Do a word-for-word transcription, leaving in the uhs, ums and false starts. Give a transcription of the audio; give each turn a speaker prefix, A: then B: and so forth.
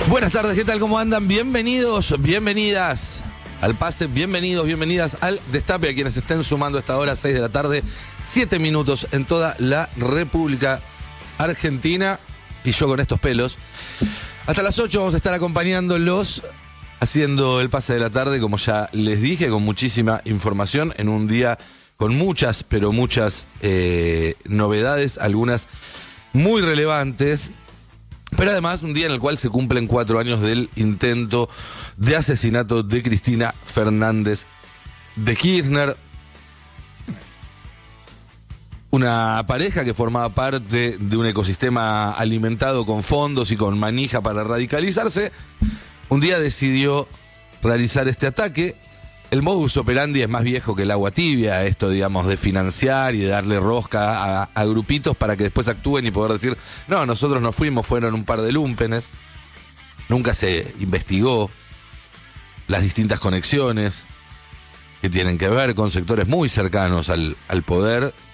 A: Buenas tardes, ¿qué tal? ¿Cómo andan? Bienvenidos, bienvenidas al pase, bienvenidos, bienvenidas al Destape, a quienes estén sumando a esta hora, seis de la tarde, siete minutos en toda la República Argentina. Y yo con estos pelos. Hasta las ocho vamos a estar acompañándolos, haciendo el pase de la tarde, como ya les dije, con muchísima información, en un día con muchas, pero muchas eh, novedades, algunas muy relevantes. Pero además un día en el cual se cumplen cuatro años del intento de asesinato de Cristina Fernández de Kirchner. Una pareja que formaba parte de un ecosistema alimentado con fondos y con manija para radicalizarse, un día decidió realizar este ataque. El modus operandi es más viejo que el agua tibia, esto, digamos, de financiar y de darle rosca a, a grupitos para que después actúen y poder decir, no, nosotros no fuimos, fueron un par de lúmpenes. Nunca se investigó las distintas conexiones que tienen que ver con sectores muy cercanos al, al poder